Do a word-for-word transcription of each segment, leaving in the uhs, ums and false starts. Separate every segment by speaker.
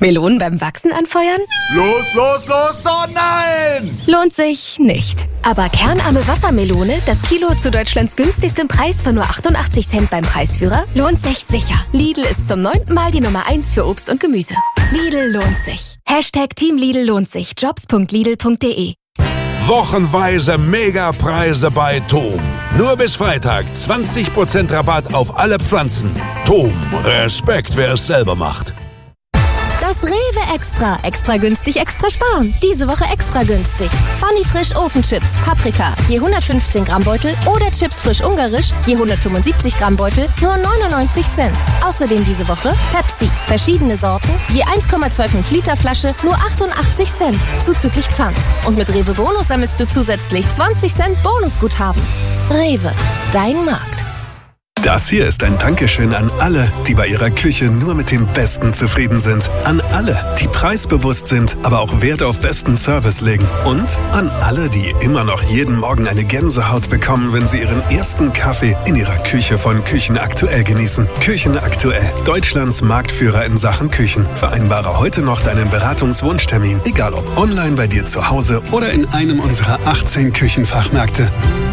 Speaker 1: Melonen beim Wachsen anfeuern?
Speaker 2: Los, los, los, oh nein!
Speaker 1: Lohnt sich nicht. Aber kernarme Wassermelone, das Kilo zu Deutschlands günstigstem Preis von nur achtundachtzig Cent beim Preisführer, lohnt sich sicher. Lidl ist zum neunten Mal die Nummer eins für Obst und Gemüse. Lidl lohnt sich. Hashtag Team Lidl lohnt sich. jobs punkt lidl punkt de.
Speaker 3: Wochenweise Megapreise bei Tom. Nur bis Freitag zwanzig Prozent Rabatt auf alle Pflanzen. Tom, Respekt, wer es selber macht.
Speaker 1: Das Rewe Extra. Extra günstig, extra sparen. Diese Woche extra günstig. Funny Frisch Ofenchips, Paprika, je hundertfünfzehn Gramm Beutel oder Chips frisch ungarisch, je hundertfünfundsiebzig Gramm Beutel, nur neunundneunzig Cent. Außerdem diese Woche Pepsi, verschiedene Sorten, je eins Komma fünfundzwanzig Liter Flasche, nur achtundachtzig Cent, zuzüglich Pfand. Und mit Rewe Bonus sammelst du zusätzlich zwanzig Cent Bonusguthaben. Rewe, dein Markt.
Speaker 4: Das hier ist ein Dankeschön an alle, die bei ihrer Küche nur mit dem Besten zufrieden sind. An alle, die preisbewusst sind, aber auch Wert auf besten Service legen. Und an alle, die immer noch jeden Morgen eine Gänsehaut bekommen, wenn sie ihren ersten Kaffee in ihrer Küche von Küchen Aktuell genießen. Küchen Aktuell, Deutschlands Marktführer in Sachen Küchen. Vereinbare heute noch deinen Beratungswunschtermin, egal ob online bei dir zu Hause oder in einem unserer achtzehn Küchenfachmärkte.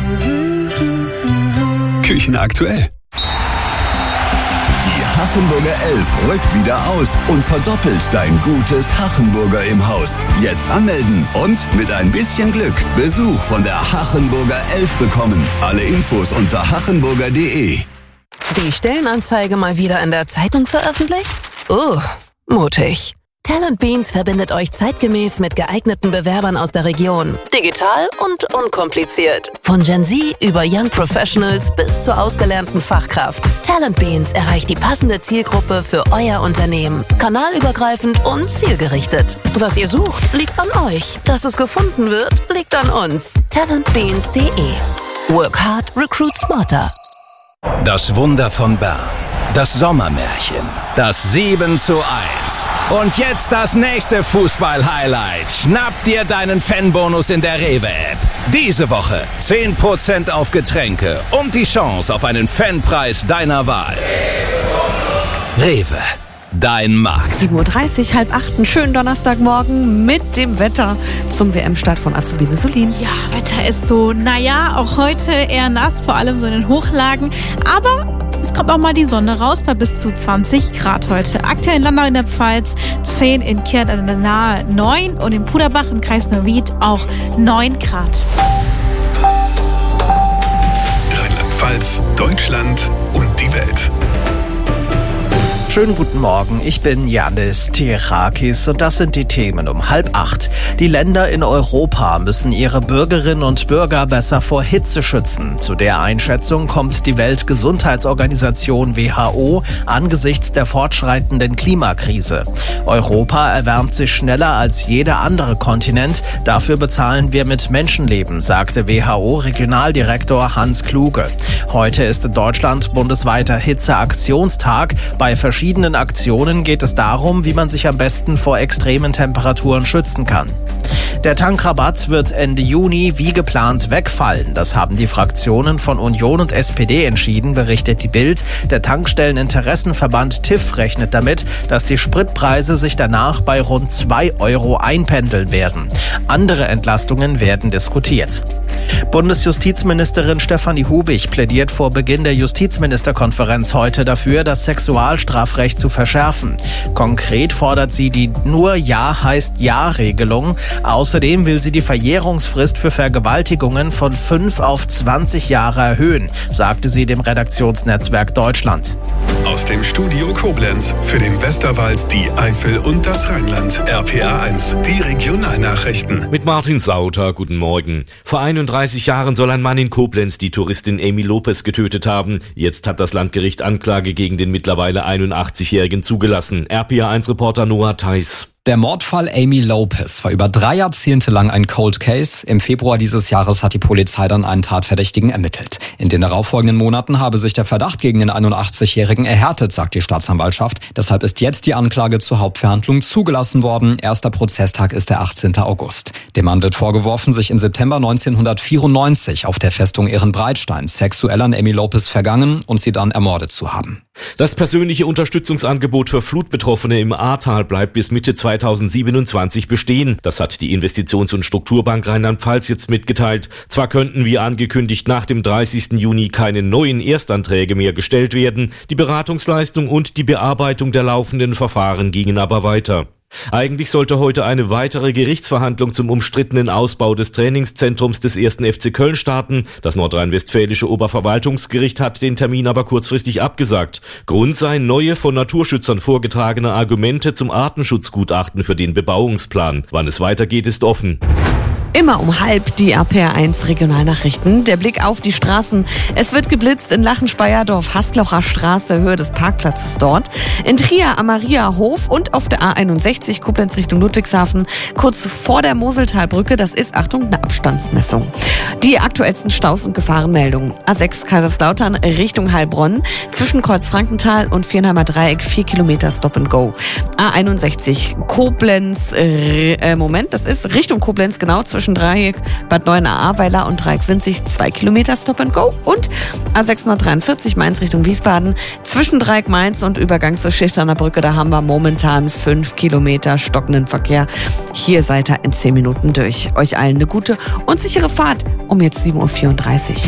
Speaker 4: Küchen Aktuell.
Speaker 5: Die Hachenburger Elf rückt wieder aus und verdoppelt dein gutes Hachenburger im Haus. Jetzt anmelden und mit ein bisschen Glück Besuch von der Hachenburger Elf bekommen. Alle Infos unter hachenburger punkt de.
Speaker 6: Die Stellenanzeige mal wieder in der Zeitung veröffentlicht? Uh, mutig. Talent Beans verbindet euch zeitgemäß mit geeigneten Bewerbern aus der Region. Digital und unkompliziert. Von Gen Z über Young Professionals bis zur ausgelernten Fachkraft. Talent Beans erreicht die passende Zielgruppe für euer Unternehmen. Kanalübergreifend und zielgerichtet. Was ihr sucht, liegt an euch. Dass es gefunden wird, liegt an uns. talent beans punkt de. Work hard, recruit smarter.
Speaker 7: Das Wunder von Bern. Das Sommermärchen. Das sieben zu eins. Und jetzt das nächste Fußball-Highlight. Schnapp dir deinen Fanbonus in der Rewe-App. Diese Woche zehn Prozent auf Getränke und die Chance auf einen Fanpreis deiner Wahl. Rewe. Dein Markt.
Speaker 8: sieben Uhr dreißig, halb acht, einen schönen Donnerstagmorgen mit dem Wetter zum W M-Start von Azubine Solin.
Speaker 9: Ja, Wetter ist so, naja, auch heute eher nass, vor allem so in den Hochlagen. Aber es kommt auch mal die Sonne raus bei bis zu zwanzig Grad heute. Aktuell in Landau in der Pfalz zehn, in Kirn an der Nahe neun und in Puderbach im Kreis Neuwied auch neun Grad.
Speaker 4: Rheinland-Pfalz, Deutschland und die Welt.
Speaker 10: Schönen guten Morgen, ich bin Yannis Tirakis und das sind die Themen um halb acht. Die Länder in Europa müssen ihre Bürgerinnen und Bürger besser vor Hitze schützen. Zu der Einschätzung kommt die Weltgesundheitsorganisation W H O angesichts der fortschreitenden Klimakrise. Europa erwärmt sich schneller als jeder andere Kontinent. Dafür bezahlen wir mit Menschenleben, sagte W H O-Regionaldirektor Hans Kluge. Heute ist in Deutschland bundesweiter Hitzeaktionstag. Bei verschiedenen Aktionen geht es darum, wie man sich am besten vor extremen Temperaturen schützen kann. Der Tankrabatt wird Ende Juni wie geplant wegfallen. Das haben die Fraktionen von Union und S P D entschieden, berichtet die Bild. Der Tankstelleninteressenverband T I F rechnet damit, dass die Spritpreise sich danach bei rund zwei Euro einpendeln werden. Andere Entlastungen werden diskutiert. Bundesjustizministerin Stefanie Hubig plädiert vor Beginn der Justizministerkonferenz heute dafür, das Sexualstrafrecht zu verschärfen. Konkret fordert sie die Nur Ja heißt Ja-Regelung. Außerdem will sie die Verjährungsfrist für Vergewaltigungen von fünf auf zwanzig Jahre erhöhen, sagte sie dem Redaktionsnetzwerk Deutschland.
Speaker 4: Aus dem Studio Koblenz für den Westerwald, die Eifel und das Rheinland. R P A eins, die Regionalnachrichten.
Speaker 11: Mit Martin Sauter, guten Morgen. Vor einunddreißig Jahren soll ein Mann in Koblenz die Touristin Amy Lopez getötet haben. Jetzt hat das Landgericht Anklage gegen den mittlerweile einundachtzigjährigen zugelassen. R P A eins Reporter Noah Theis.
Speaker 12: Der Mordfall Amy Lopez war über drei Jahrzehnte lang ein Cold Case. Im Februar dieses Jahres hat die Polizei dann einen Tatverdächtigen ermittelt. In den darauffolgenden Monaten habe sich der Verdacht gegen den einundachtzigjährigen erhärtet, sagt die Staatsanwaltschaft. Deshalb ist jetzt die Anklage zur Hauptverhandlung zugelassen worden. Erster Prozesstag ist der achtzehnte August. Dem Mann wird vorgeworfen, sich im September neunzehnhundertvierundneunzig auf der Festung Ehrenbreitstein sexuell an Amy Lopez vergangen und sie dann ermordet zu haben.
Speaker 11: Das persönliche Unterstützungsangebot für Flutbetroffene im Ahrtal bleibt bis Mitte zweitausendsiebenundzwanzig bestehen. Das hat die Investitions- und Strukturbank Rheinland-Pfalz jetzt mitgeteilt. Zwar könnten wie angekündigt nach dem dreißigsten Juni keine neuen Erstanträge mehr gestellt werden, die Beratungsleistung und die Bearbeitung der laufenden Verfahren gingen aber weiter. Eigentlich sollte heute eine weitere Gerichtsverhandlung zum umstrittenen Ausbau des Trainingszentrums des ersten F C Köln starten. Das nordrhein-westfälische Oberverwaltungsgericht hat den Termin aber kurzfristig abgesagt. Grund seien neue von Naturschützern vorgetragene Argumente zum Artenschutzgutachten für den Bebauungsplan. Wann es weitergeht, ist offen.
Speaker 8: Immer um halb die R P R eins Regionalnachrichten. Der Blick auf die Straßen. Es wird geblitzt in Lachen-Speyerdorf, Haslocher Straße, Höhe des Parkplatzes dort. In Trier am Mariahof und auf der A einundsechzig Koblenz Richtung Ludwigshafen. Kurz vor der Moseltalbrücke, das ist, Achtung, eine Abstandsmessung. Die aktuellsten Staus und Gefahrenmeldungen. A sechs Kaiserslautern Richtung Heilbronn. Zwischen Kreuz-Frankenthal und Viernheimer Dreieck vier Kilometer Stop and Go. A einundsechzig Koblenz, äh, Moment, das ist Richtung Koblenz, genau, zwischen Zwischen Dreieck, Bad Neuenahr-Ahrweiler und Dreieck-Sinzig zwei Kilometer Stop and Go und A sechshundertdreiundvierzig Mainz Richtung Wiesbaden zwischen Dreieck Mainz und Übergang zur Schilchtaner Brücke. Da haben wir momentan fünf Kilometer stockenden Verkehr. Hier seid ihr in zehn Minuten durch. Euch allen eine gute und sichere Fahrt um jetzt sieben Uhr vierunddreißig.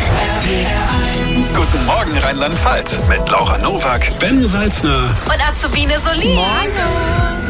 Speaker 4: Guten Morgen Rheinland-Pfalz mit Laura Nowak, Ben Salzner
Speaker 6: und Azubine Solin. Morgen.